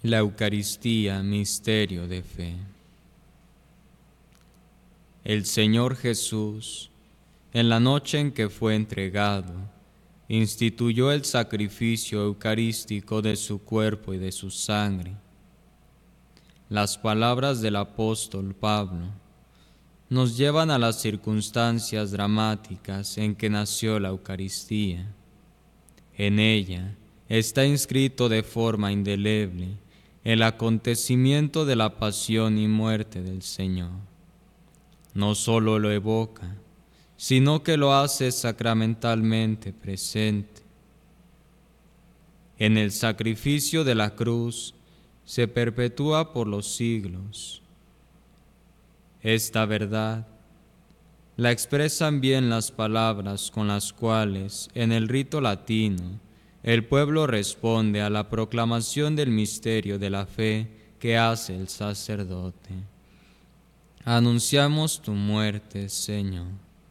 La Eucaristía, misterio de fe. El Señor Jesús, en la noche en que fue entregado, instituyó el sacrificio eucarístico de su cuerpo y de su sangre. Las palabras del apóstol Pablo nos llevan a las circunstancias dramáticas en que nació la Eucaristía. En ella está inscrito de forma indeleble el acontecimiento de la pasión y muerte del Señor. No solo lo evoca, sino que lo hace sacramentalmente presente. En el sacrificio de la cruz se perpetúa por los siglos. Esta verdad la expresan bien las palabras con las cuales, en el rito latino, el pueblo responde a la proclamación del misterio de la fe que hace el sacerdote. Anunciamos tu muerte, Señor.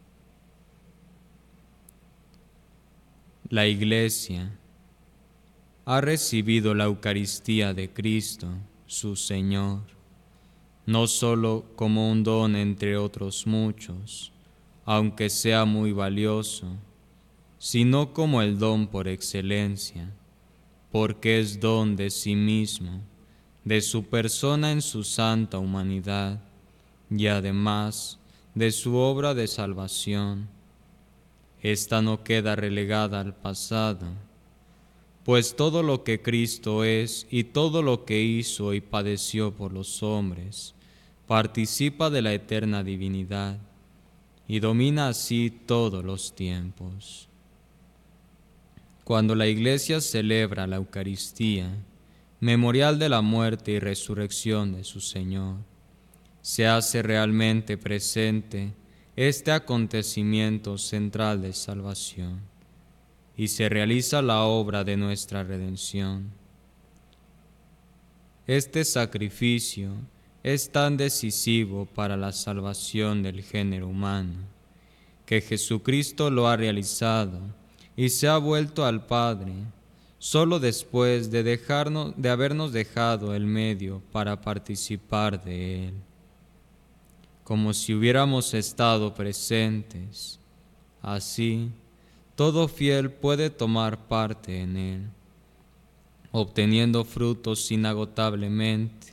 La Iglesia ha recibido la Eucaristía de Cristo, su Señor, no solo como un don entre otros muchos, aunque sea muy valioso, sino como el don por excelencia, porque es don de sí mismo, de su persona en su santa humanidad, y además de su obra de salvación. Esta no queda relegada al pasado, pues todo lo que Cristo es y todo lo que hizo y padeció por los hombres, participa de la eterna divinidad y domina así todos los tiempos. Cuando la Iglesia celebra la Eucaristía, memorial de la muerte y resurrección de su Señor, se hace realmente presente este acontecimiento central de salvación y se realiza la obra de nuestra redención. Este sacrificio es tan decisivo para la salvación del género humano, que Jesucristo lo ha realizado y se ha vuelto al Padre solo después de habernos dejado el medio para participar de Él. Como si hubiéramos estado presentes, así todo fiel puede tomar parte en Él, obteniendo frutos inagotablemente.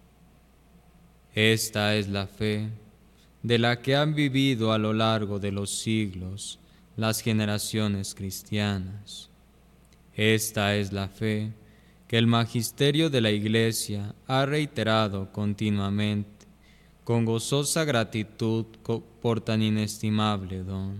Esta es la fe de la que han vivido a lo largo de los siglos las generaciones cristianas. Esta es la fe que el magisterio de la Iglesia ha reiterado continuamente con gozosa gratitud por tan inestimable don.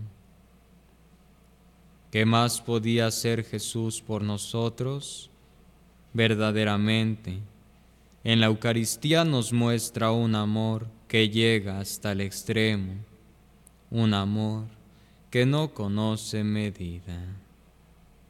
¿Qué más podía hacer Jesús por nosotros? Verdaderamente, en la Eucaristía nos muestra un amor que llega hasta el extremo, un amor que no conoce medida.